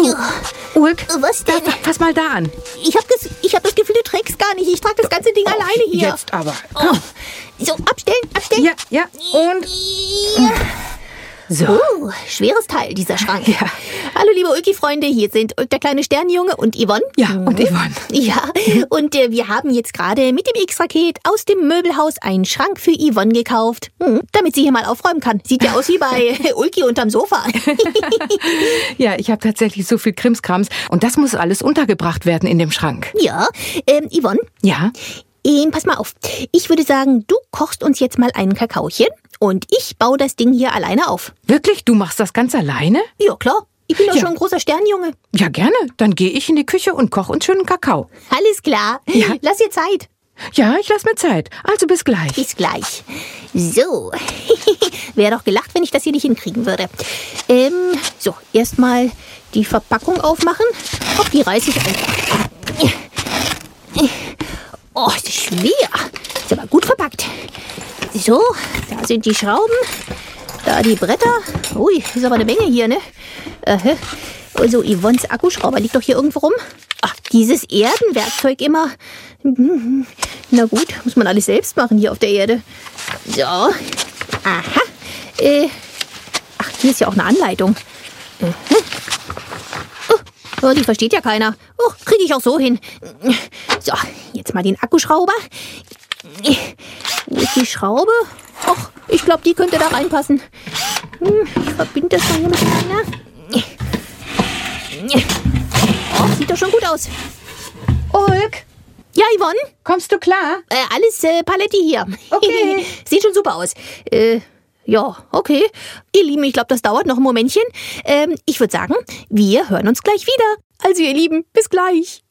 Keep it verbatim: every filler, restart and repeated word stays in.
Du, Ulk, Was da, denn? da, fass mal da an. Ich habe das, ich hab das Gefühl, du trägst gar nicht. Ich trage das ganze Ding alleine hier. Jetzt aber. Oh. So, abstellen, abstellen. Ja, ja, und Ja. so. Oh, schweres Teil, dieser Schrank. Ja. Hallo, liebe Ulki-Freunde, hier sind Ulk, der kleine Sternenjunge und Yvonne. Ja, und Yvonne. Ja, und äh, wir haben jetzt gerade mit dem X-Raket aus dem Möbelhaus einen Schrank für Yvonne gekauft, hm, damit sie hier mal aufräumen kann. Sieht ja aus wie bei Ulki unterm Sofa. Ja, ich habe tatsächlich so viel Krimskrams und das muss alles untergebracht werden in dem Schrank. Ja, ähm, Yvonne, Ja? ähm, pass mal auf. Ich würde sagen, du kochst uns jetzt mal einen Kakaochen und ich baue das Ding hier alleine auf. Wirklich? Du machst das ganz alleine? Ja, klar. Ich bin doch Ja. schon ein großer Sternenjunge. Ja, gerne. Dann gehe ich in die Küche und koche uns schönen Kakao. Alles klar. Ja. Lass dir Zeit. Ja, ich lass mir Zeit. Also bis gleich. Bis gleich. So. Wäre doch gelacht, wenn ich das hier nicht hinkriegen würde. Ähm, so, erstmal die Verpackung aufmachen. Ach, die reiße ich einfach. Oh, ist das schwer. Ist aber gut verpackt. So, da sind die Schrauben. Da die Bretter. Ui, ist aber eine Menge hier, ne? Äh, also, Yvonnes Akkuschrauber liegt doch hier irgendwo rum. Ach, dieses Erdenwerkzeug immer. Na gut, muss man alles selbst machen hier auf der Erde. So. Aha. Äh. Ach, hier ist ja auch eine Anleitung. Mhm. Oh, die versteht ja keiner. Oh, kriege ich auch so hin. So, jetzt mal den Akkuschrauber. Wo ist die Schraube? Och, ich glaube, die könnte da reinpassen. Ich verbinde das mal hier miteinander. Oh, sieht doch schon gut aus. Ulk, Ja, Yvonne? kommst du klar? Äh, alles äh, Paletti hier. Okay. Sieht schon super aus. Äh, ja, okay. Ihr Lieben, ich glaube, das dauert noch ein Momentchen. Ähm, ich würde sagen, wir hören uns gleich wieder. Also, ihr Lieben, bis gleich.